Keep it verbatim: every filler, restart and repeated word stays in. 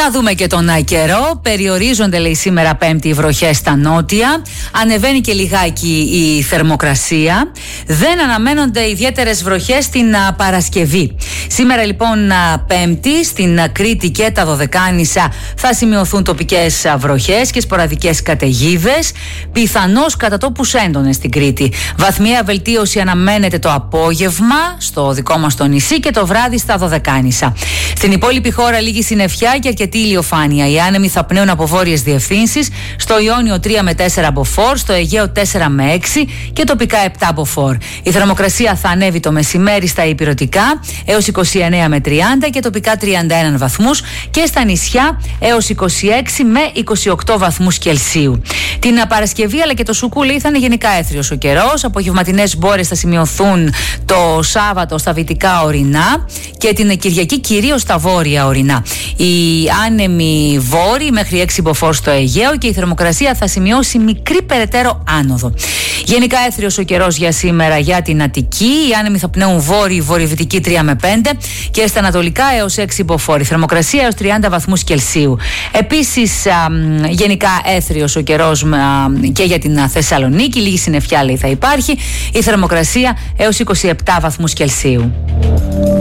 Να δούμε και τον καιρό. Περιορίζονται, λέει, σήμερα Πέμπτη οι βροχές στα νότια. Ανεβαίνει και λιγάκι η θερμοκρασία. Δεν αναμένονται ιδιαίτερες βροχές την Παρασκευή. Σήμερα λοιπόν Πέμπτη στην Κρήτη και τα Δωδεκάνησα θα σημειωθούν τοπικές βροχές και σποραδικές καταιγίδες. Πιθανώς κατά τόπους έντονες στην Κρήτη. Βαθμιαία βελτίωση αναμένεται το απόγευμα στο δικό μας το νησί και το βράδυ στα Δωδεκάνησα. Στην υπόλοιπη χώρα λίγη συννεφιά και αρκετή ηλιοφάνεια. Οι άνεμοι θα πνέουν από βόρειες διευθύνσεις. Στο Ιόνιο τρία με τέσσερα μποφόρ, στο Αιγαίο τέσσερα με έξι και τοπικά επτά μποφόρ. Η θερμοκρασία θα ανέβει το μεσημέρι στα ηπειρωτικά έως είκοσι εννέα με τριάντα και τοπικά τριάντα ένα βαθμούς και στα νησιά έως είκοσι έξι με είκοσι οκτώ βαθμούς Κελσίου. Την Παρασκευή αλλά και το Σουκούλι θα είναι γενικά έθριος ο καιρός. Απογευματινές μπόρες θα σημειωθούν το Σάββατο στα δυτικά ορεινά και την Κυριακή κυρίως στα βόρεια ορεινά. Οι άνεμοι βόρειοι μέχρι έξι μποφόρ στο Αιγαίο και η θερμοκρασία θα σημειώσει μικρή περαιτέρω άνοδο. Γενικά έθριος ο καιρός για σήμερα για την Αττική. Οι άνεμοι θα πνέουν βόρειοι, βορειοδυτικοί τρία με πέντε και στα ανατολικά έως έξι μποφόρ. Θερμοκρασία έως τριάντα βαθμούς Κελσίου. Επίσης, α, γενικά έθριος ο καιρός α, και για την Θεσσαλονίκη. Λίγη συννεφιά, λέει, θα υπάρχει. Η θερμοκρασία έως είκοσι επτά βαθμούς Κελσίου.